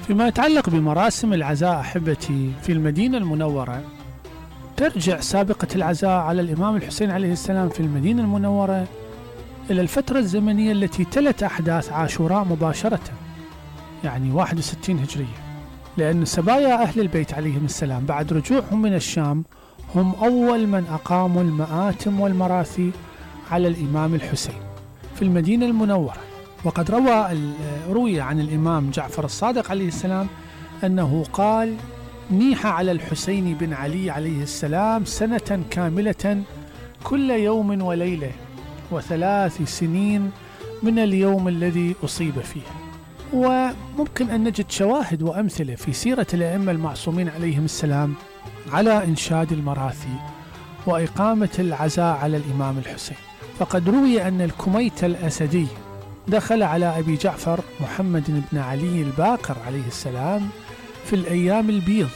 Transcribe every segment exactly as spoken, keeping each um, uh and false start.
فيما يتعلق بمراسم العزاء أحبتي في المدينة المنورة، ترجع سابقة العزاء على الإمام الحسين عليه السلام في المدينة المنورة إلى الفترة الزمنية التي تلت أحداث عاشوراء مباشرة، يعني واحد وستين هجرية، لأن سبايا أهل البيت عليهم السلام بعد رجوعهم من الشام هم أول من أقاموا المآتم والمراثي على الإمام الحسين في المدينة المنورة. وقد روى روي عن الإمام جعفر الصادق عليه السلام أنه قال: نيح على الحسين بن علي عليه السلام سنة كاملة كل يوم وليلة وثلاث سنين من اليوم الذي أصيب فيه. وممكن أن نجد شواهد وأمثلة في سيرة الأئمة المعصومين عليهم السلام على إنشاد المراثي وإقامة العزاء على الإمام الحسين. فقد روي أن الكميت الأسدي دخل على أبي جعفر محمد بن علي الباقر عليه السلام في الأيام البيض،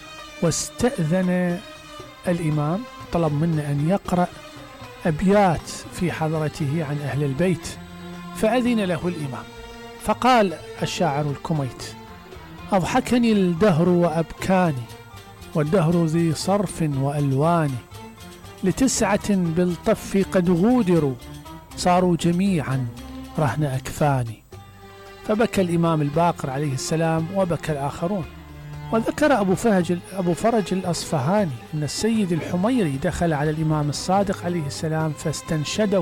واستأذن الإمام، طلب منه أن يقرأ أبيات في حضرته عن أهل البيت، فأذن له الإمام. فقال الشاعر الكميت: أضحكني الدهر وأبكاني، والدهر ذي صرف وألوان، لتسعة بالطف قد غودروا، صاروا جميعا رهن أكفاني. فبكى الإمام الباقر عليه السلام وبكى الآخرون. وذكر أبو فرج, أبو فرج الأصفهاني أن السيد الحميري دخل على الإمام الصادق عليه السلام فاستنشده،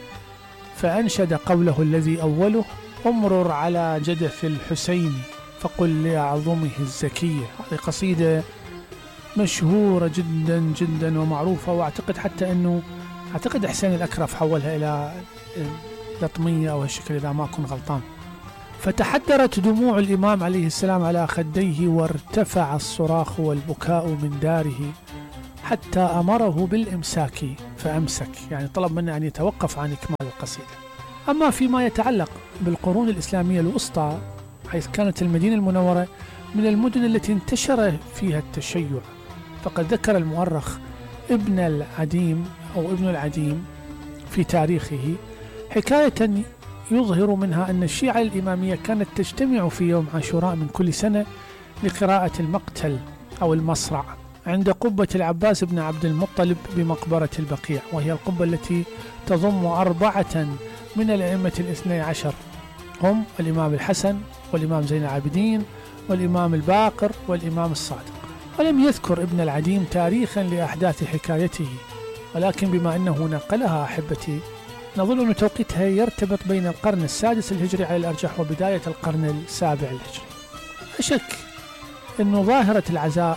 فأنشد قوله الذي أوله: أمرر على جدث الحسين فقل لأعظمه الزكية. هذه قصيدة مشهورة جدا جدا ومعروفة، وأعتقد حتى أنه أعتقد حسين الأكرف حولها إلى لطمية أو هالشكل إذا ما أكون غلطان. فتحدرت دموع الإمام عليه السلام على خديه، وارتفع الصراخ والبكاء من داره، حتى أمره بالإمساك فأمسك، يعني طلب منه أن يتوقف عن إكمال القصيدة. أما فيما يتعلق بالقرون الإسلامية الوسطى، حيث كانت المدينة المنورة من المدن التي انتشر فيها التشيع، فقد ذكر المؤرخ ابن العديم أو ابن العديم في تاريخه حكاية يظهر منها أن الشيعة الإمامية كانت تجتمع في يوم عاشوراء من كل سنة لقراءة المقتل أو المصرع عند قبة العباس بن عبد المطلب بمقبرة البقيع، وهي القبة التي تضم أربعة من الأئمة الاثني عشر، هم الإمام الحسن والإمام زين العابدين والإمام الباقر والإمام الصادق. ولم يذكر ابن العديم تاريخا لأحداث حكايته، ولكن بما أنه نقلها أحبتي نظن أن توقيتها يرتبط بين القرن السادس الهجري على الأرجح وبداية القرن السابع الهجري. لا شك أن ظاهرة العزاء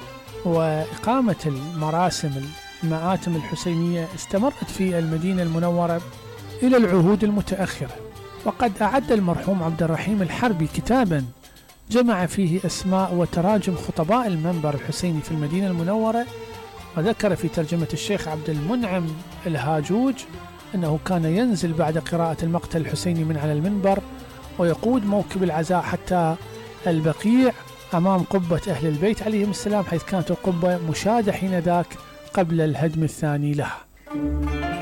وإقامة المراسم المآتم الحسينية استمرت في المدينة المنورة إلى العهود المتأخرة. وقد أعد المرحوم عبد الرحيم الحربي كتابا جمع فيه أسماء وتراجم خطباء المنبر الحسيني في المدينة المنورة، وذكر في ترجمة الشيخ عبد المنعم الهاجوج أنه كان ينزل بعد قراءة المقتل الحسيني من على المنبر ويقود موكب العزاء حتى البقيع أمام قبة أهل البيت عليهم السلام، حيث كانت القبة مشاهدة حين ذاك قبل الهدم الثاني لها.